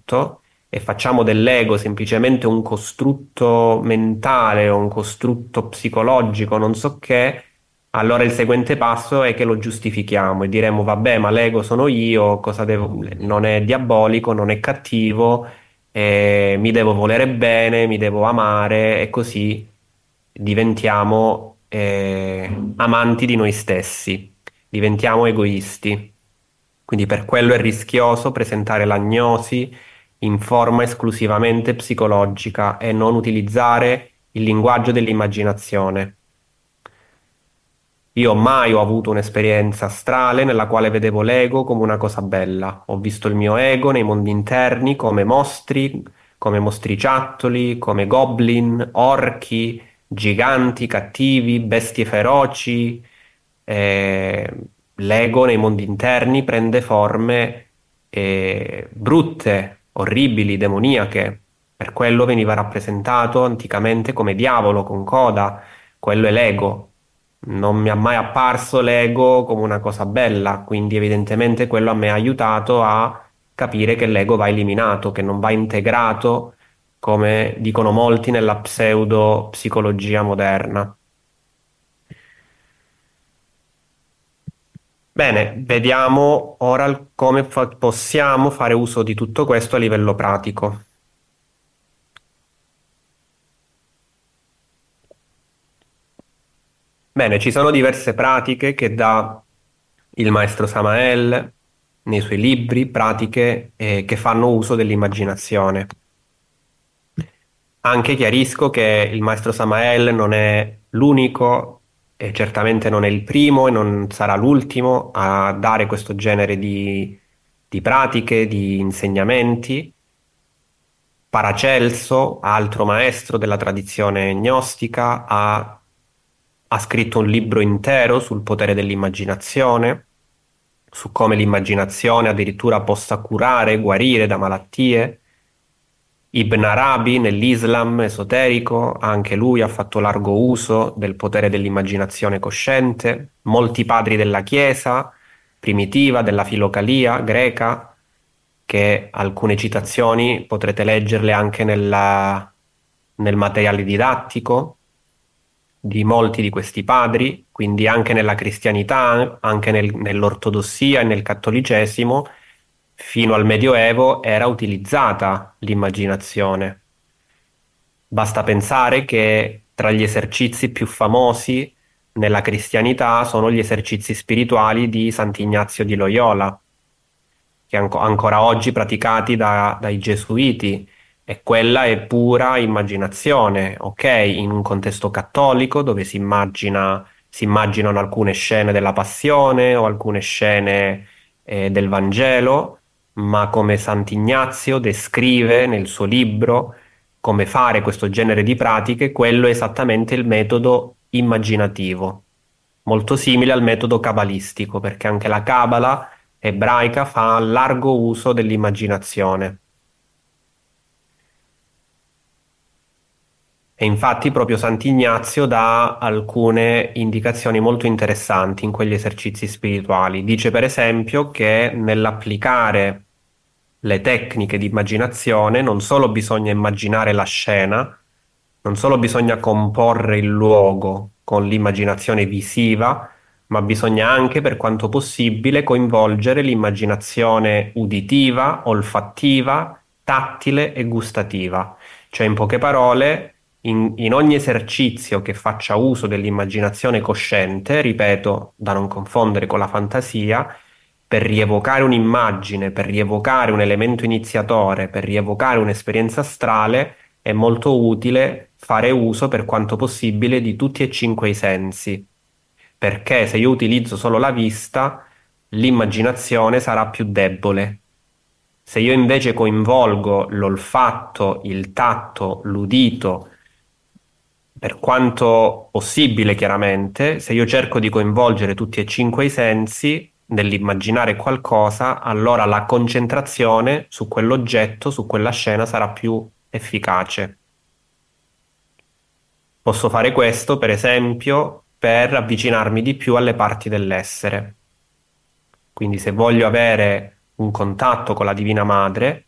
tutto e facciamo dell'ego semplicemente un costrutto mentale o un costrutto psicologico, non so che, allora il seguente passo è che lo giustifichiamo e diremo, vabbè, ma l'ego sono io, cosa devo... non è diabolico, non è cattivo, mi devo volere bene, mi devo amare e così diventiamo amanti di noi stessi, diventiamo egoisti. Quindi per quello è rischioso presentare l'agnosi in forma esclusivamente psicologica e non utilizzare il linguaggio dell'immaginazione. Io mai ho avuto un'esperienza astrale nella quale vedevo l'ego come una cosa bella. Ho visto il mio ego nei mondi interni come mostriciattoli, come goblin, orchi, giganti, cattivi, bestie feroci. Eh, L'ego nei mondi interni prende forme brutte, orribili, demoniache. Per quello veniva rappresentato anticamente come diavolo con coda. Quello è l'ego. Non mi è mai apparso l'ego come una cosa bella, quindi evidentemente quello a me ha aiutato a capire che l'ego va eliminato, che non va integrato, come dicono molti nella pseudo psicologia moderna. Bene, vediamo ora come possiamo fare uso di tutto questo a livello pratico. Bene, ci sono diverse pratiche che dà il maestro Samael nei suoi libri, pratiche che fanno uso dell'immaginazione. Anche chiarisco che il maestro Samael non è l'unico e certamente non è il primo e non sarà l'ultimo a dare questo genere di pratiche, di insegnamenti. Paracelso, altro maestro della tradizione gnostica, ha scritto un libro intero sul potere dell'immaginazione, su come l'immaginazione addirittura possa curare, guarire da malattie. Ibn Arabi nell'Islam esoterico, anche lui ha fatto largo uso del potere dell'immaginazione cosciente. Molti padri della Chiesa primitiva, della filocalia greca, che alcune citazioni potrete leggerle anche nel materiale didattico di molti di questi padri, quindi anche nella cristianità, anche nell'ortodossia e nel cattolicesimo, fino al Medioevo era utilizzata l'immaginazione. Basta pensare che tra gli esercizi più famosi nella cristianità sono gli esercizi spirituali di Sant'Ignazio di Loyola, che ancora oggi praticati dai gesuiti, e quella è pura immaginazione, ok? In un contesto cattolico dove si immaginano alcune scene della Passione o alcune scene del Vangelo, ma come Sant'Ignazio descrive nel suo libro come fare questo genere di pratiche, quello è esattamente il metodo immaginativo, molto simile al metodo cabalistico, perché anche la Cabala ebraica fa largo uso dell'immaginazione. E infatti proprio Sant'Ignazio dà alcune indicazioni molto interessanti in quegli esercizi spirituali. Dice per esempio che nell'applicare le tecniche di immaginazione non solo bisogna immaginare la scena, non solo bisogna comporre il luogo con l'immaginazione visiva, ma bisogna anche, per quanto possibile, coinvolgere l'immaginazione uditiva, olfattiva, tattile e gustativa. Cioè, in poche parole, in ogni esercizio che faccia uso dell'immaginazione cosciente, ripeto, da non confondere con la fantasia, per rievocare un'immagine, per rievocare un elemento iniziatore, per rievocare un'esperienza astrale, è molto utile fare uso per quanto possibile di tutti e cinque i sensi, perché se io utilizzo solo la vista, l'immaginazione sarà più debole. Se io invece coinvolgo l'olfatto, il tatto, l'udito, per quanto possibile chiaramente, se io cerco di coinvolgere tutti e cinque i sensi nell'immaginare qualcosa, allora la concentrazione su quell'oggetto, su quella scena sarà più efficace. Posso fare questo, per esempio, per avvicinarmi di più alle parti dell'essere. Quindi se voglio avere un contatto con la Divina Madre,